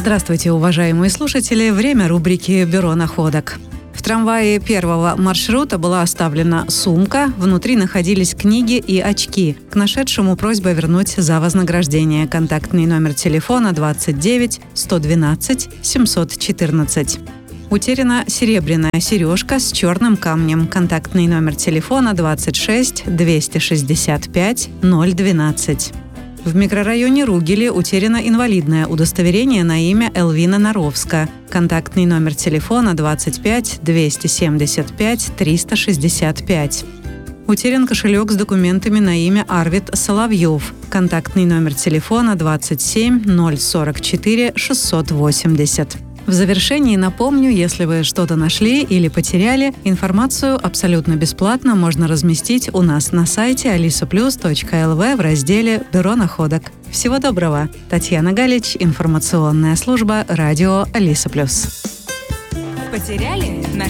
Здравствуйте, уважаемые слушатели! Время рубрики «Бюро находок». В трамвае первого маршрута была оставлена сумка, внутри находились книги и очки. К нашедшему просьба вернуть за вознаграждение. Контактный номер телефона 29 112 714. Утеряна серебряная сережка с черным камнем. Контактный номер телефона 26 265 012. В микрорайоне Ругели утеряно инвалидное удостоверение на имя Элвина Наровска. Контактный номер телефона 25 275 365. Утерян кошелек с документами на имя Арвид Соловьев. Контактный номер телефона 27 044 680. В завершении напомню, если вы что-то нашли или потеряли, информацию абсолютно бесплатно можно разместить у нас на сайте alisaplus.lv в разделе «Бюро находок». Всего доброго! Татьяна Галич, информационная служба радио Алиса Плюс. Потеряли?